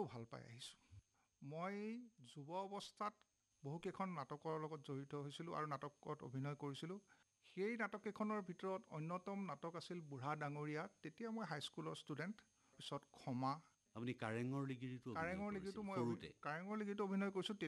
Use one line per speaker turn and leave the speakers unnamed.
ভাল পাই আহিছোঁ। মই যুৱ অৱস্থাত বহুকেইখন নাটকৰ লগত জড়িত হৈছিলোঁ আৰু নাটকত অভিনয় কৰিছিলোঁ। সেই নাটককেইখনৰ ভিতৰত অন্যতম নাটক আছিল বুঢ়া ডাঙৰীয়া। তেতিয়া মই হাইস্কুলৰ ষ্টুডেণ্ট। পিছত ক্ষমা,
আপুনি কাৰেঙৰ লিগিৰীটো
কাৰেঙৰ লিগিৰীটো মই অভিনয় কৰিছোঁ।